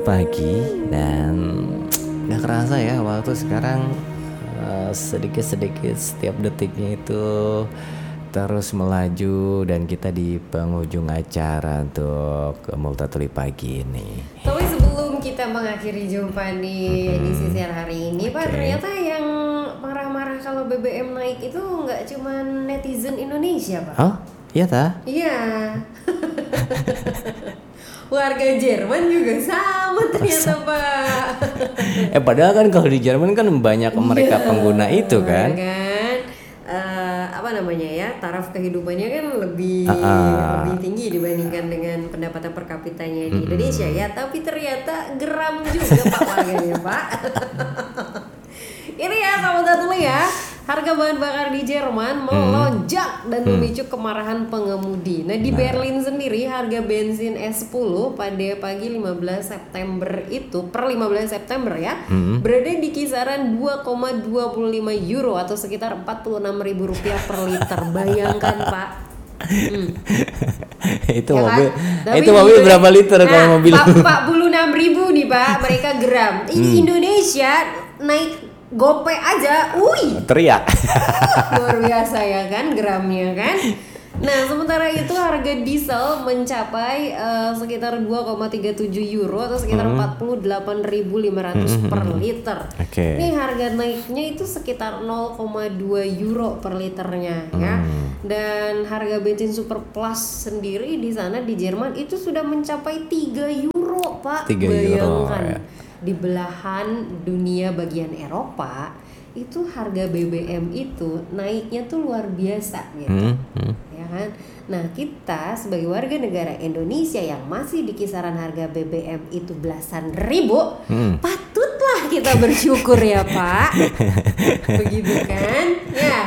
pagi dan gak kerasa ya waktu sekarang sedikit-sedikit setiap detiknya itu terus melaju dan kita di penghujung acara untuk Multatuli pagi ini. Tapi sebelum kita mengakhiri jumpa di edisi siang hari ini, Pak, ternyata yang marah-marah kalau BBM naik itu nggak cuma netizen Indonesia, Pak. Oh, iya ta? Iya. Warga Jerman juga sama ternyata, Pak. Padahal kan kalau di Jerman kan banyak mereka pengguna itu kan. Apa namanya ya, taraf kehidupannya kan lebih tinggi dibandingkan dengan pendapatan per kapitanya di Indonesia ya. Tapi ternyata geram juga Pak warganya, Pak. Ini ya sahabat dulu ya, harga bahan bakar di Jerman melonjak dan memicu kemarahan pengemudi. Nah di Berlin sendiri harga bensin E10 pada pagi 15 September itu per 15 September ya berada di kisaran 2,25 euro atau sekitar Rp46.000 per liter. Bayangkan Pak. Itu Ya mobil kan? itu mobil berapa liter kalau mobil? 46.000 nih Pak, mereka geram. Ini Indonesia naik gope aja, teriak. luar biasa ya kan gramnya kan. Nah sementara itu harga diesel mencapai sekitar 2,37 euro atau sekitar 48.500 per liter. Ini harga naiknya itu sekitar 0,2 euro per liternya ya. Dan harga bensin super plus sendiri di sana di Jerman itu sudah mencapai 3 euro Pak. 3 Bayangkan euro, ya. Di belahan dunia bagian Eropa itu harga BBM itu naiknya tuh luar biasa gitu. Ya kan? Nah, kita sebagai warga negara Indonesia yang masih di kisaran harga BBM itu belasan ribu, patutlah kita bersyukur ya, Pak. Begitu kan? Ya.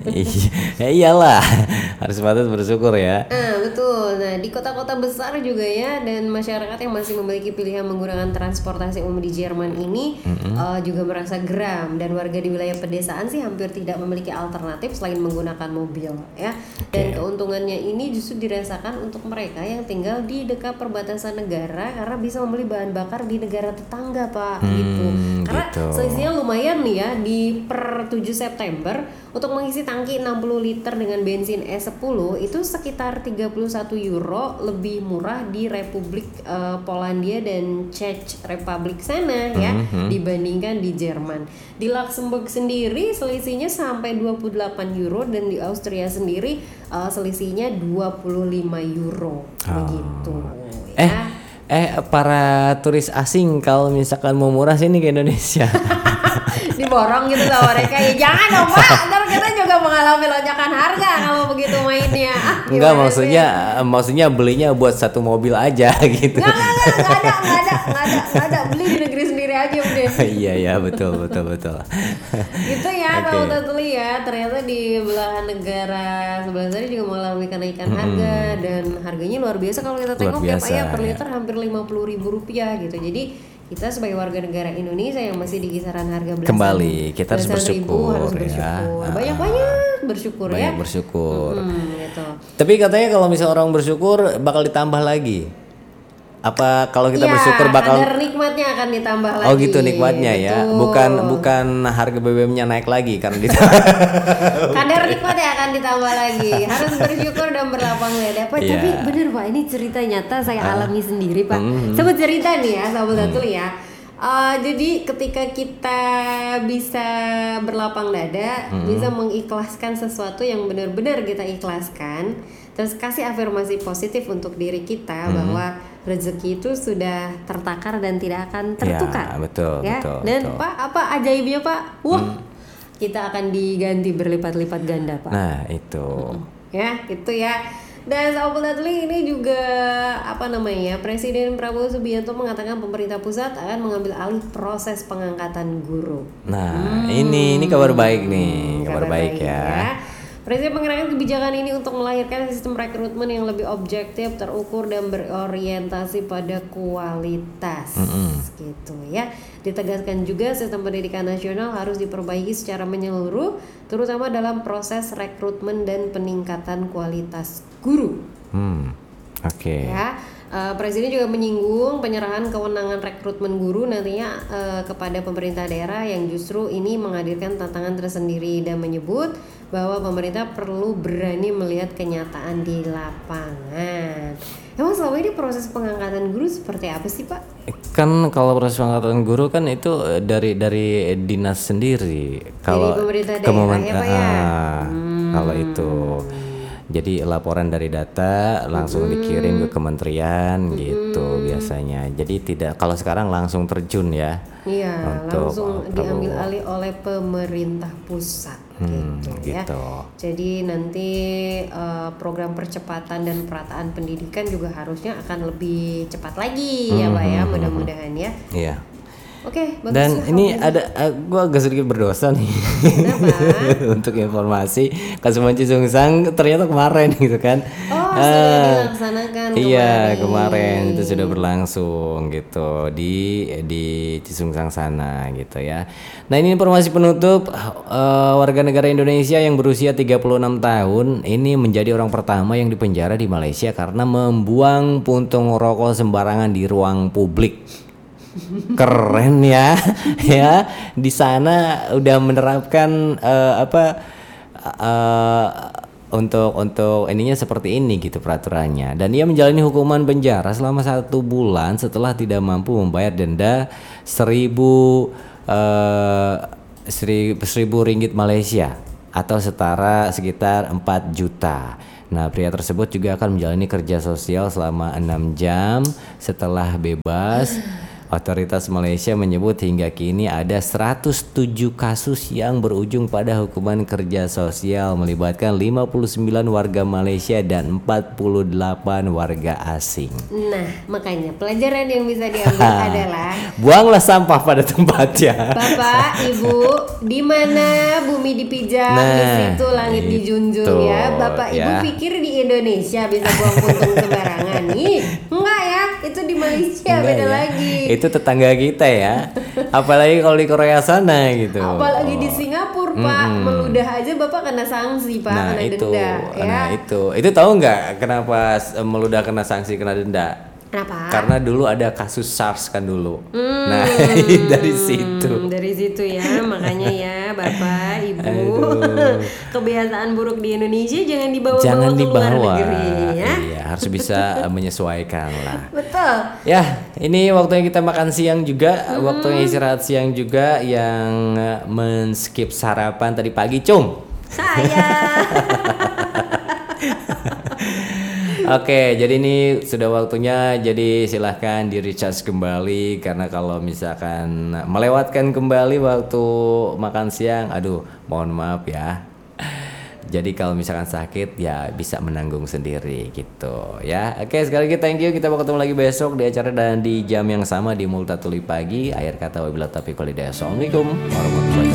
Iyalah, harus patut bersyukur ya. Betul. Nah, di kota-kota besar juga ya dan masyarakat yang masih memiliki pilihan menggunakan transportasi umum di Jerman ini juga merasa geram, dan warga di wilayah pedesaan sih hampir tidak memiliki alternatif selain menggunakan mobil ya. Dan keuntungannya ini justru dirasakan untuk mereka yang tinggal di dekat perbatasan negara karena bisa membeli bahan bakar di negara tetangga, Pak, gitu. Karena selisihnya lumayan nih ya, di per 7 September untuk mengisi tangki 60 liter dengan bensin E10 itu sekitar 31 euro lebih murah di Republik Polandia dan Czech Republic sana ya dibandingkan di Jerman. Di Luxembourg sendiri selisihnya sampai 28 euro dan di Austria sendiri selisihnya 25 euro begitu ya. Para turis asing kalau misalkan mau murah sini ke Indonesia diborong gitu sama mereka, ya jangan dong Pak, ntar kita juga mengalami lonjakan harga kalau begitu mainnya. Enggak, maksudnya belinya buat satu mobil aja gitu. Nggak ada, beli di negeri sendiri aja udah. Iya betul. Gitu ya kalau Tatuli ya, ternyata di belahan negara sebelah sana juga mengalami kenaikan harga dan harganya luar biasa kalau kita tengok ya Pak ya, per liter hampir Rp50.000 gitu. Jadi kita sebagai warga negara Indonesia yang masih di kisaran harga belasan kembali kita harus bersyukur, harus bersyukur ya. Banyak bersyukur ya. Banyak bersyukur. Gitu. Tapi katanya kalau misalnya orang bersyukur bakal ditambah lagi. Apa kalau kita bersyukur bakal kadar nikmatnya akan ditambah lagi. Oh gitu nikmatnya. Betul. Ya. Bukan harga BBM-nya naik lagi karena kadar nikmatnya akan ditambah lagi. Harus bersyukur dan berlapang dada. Pak, tapi bener Pak, ini cerita nyata saya alami sendiri Pak. Saya cerita nih ya, sahabat Datul ya. Jadi ketika kita bisa berlapang dada, bisa mengikhlaskan sesuatu yang benar-benar kita ikhlaskan, terus kasih afirmasi positif untuk diri kita bahwa rezeki itu sudah tertakar dan tidak akan tertukar. Ya, betul. Dan betul. Pak, apa ajaibnya Pak? Kita akan diganti berlipat-lipat ganda Pak. Nah itu. Ya, gitu ya. Dan sahabat Datli ini juga Presiden Prabowo Subianto mengatakan pemerintah pusat akan mengambil alih proses pengangkatan guru. Nah, ini kabar baik nih, kabar baik ya. Presiden mengenakan kebijakan ini untuk melahirkan sistem rekrutmen yang lebih objektif, terukur dan berorientasi pada kualitas. Gitu ya. Ditegaskan juga sistem pendidikan nasional harus diperbaiki secara menyeluruh, terutama dalam proses rekrutmen dan peningkatan kualitas guru. Oke. Ya. Presiden juga menyinggung penyerahan kewenangan rekrutmen guru nantinya kepada pemerintah daerah yang justru ini menghadirkan tantangan tersendiri dan menyebut bahwa pemerintah perlu berani melihat kenyataan di lapangan. Emang selama ini proses pengangkatan guru seperti apa sih Pak? Kan kalau proses pengangkatan guru kan itu dari dinas sendiri. Kalau pemerintah daerah ya Pak ya? Kalau itu. Jadi laporan dari data langsung dikirim ke kementerian gitu biasanya. Jadi tidak, kalau sekarang langsung terjun ya. Iya, langsung diambil alih oleh pemerintah pusat gitu ya. Jadi nanti program percepatan dan perataan pendidikan juga harusnya akan lebih cepat lagi ya Pak ya, mudah-mudahan ya. Iya. Oke, bagus. Dan ini ada, gue agak sedikit berdosa nih. Kenapa? Untuk informasi, Kasuman Cisungsang ternyata kemarin gitu kan. Sudah dilaksanakan Iya, kemarin itu sudah berlangsung gitu di Cisungsang sana gitu ya. Nah, ini informasi penutup, warga negara Indonesia yang berusia 36 tahun ini menjadi orang pertama yang dipenjara di Malaysia karena membuang puntung rokok sembarangan di ruang publik. Keren ya, ya di sana udah menerapkan untuk ininya seperti ini gitu peraturannya, dan ia menjalani hukuman penjara selama 1 bulan setelah tidak mampu membayar denda 1.000 ringgit Malaysia atau setara sekitar 4 juta. Nah, pria tersebut juga akan menjalani kerja sosial selama 6 jam setelah bebas. Otoritas Malaysia menyebut hingga kini ada 107 kasus yang berujung pada hukuman kerja sosial melibatkan 59 warga Malaysia dan 48 warga asing. Nah, makanya pelajaran yang bisa diambil adalah buanglah sampah pada tempatnya. Bapak, Ibu, di mana bumi dipijak, di situ langit dijunjung ya. Bapak, Ibu pikir di Indonesia bisa buang puntung sembarangan nih? Enggak ya, itu di Malaysia beda lagi. Itu tetangga kita ya. Apalagi kalau di Korea sana gitu. Apalagi di Singapura Pak, meludah aja Bapak kena sanksi Pak, kena denda ya. Nah itu tahu nggak kenapa meludah kena sanksi, kena denda? Kenapa? Karena dulu ada kasus SARS kan dulu. Nah, dari situ. Dari situ ya, makanya ya Bapak, Ibu. Kebiasaan buruk di Indonesia jangan dibawa ke luar negeri ya. Iya, harus bisa menyesuaikan lah. Betul. Ya, ini waktunya kita makan siang juga, waktunya istirahat siang juga. Yang men-skip sarapan tadi pagi, Cung. Saya. Oke, jadi ini sudah waktunya, jadi silahkan di recharge kembali, karena kalau misalkan melewatkan kembali waktu makan siang, aduh mohon maaf ya. Jadi kalau misalkan sakit ya bisa menanggung sendiri gitu ya. Oke, sekali lagi thank you, kita mau ketemu lagi besok di acara dan di jam yang sama di Multatuli Pagi. Akhir kata wabillahi taufiq walhidayah. Assalamualaikum warahmatullahi wabarakatuh.